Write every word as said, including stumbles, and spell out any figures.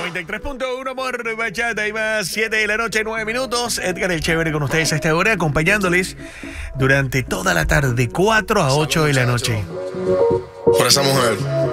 noventa y tres punto uno por Bachata y más, siete de la noche, nueve minutos. Edgar el Chévere con ustedes a esta hora, acompañándoles durante toda la tarde, de cuatro a ocho de la noche. Por esa mujer.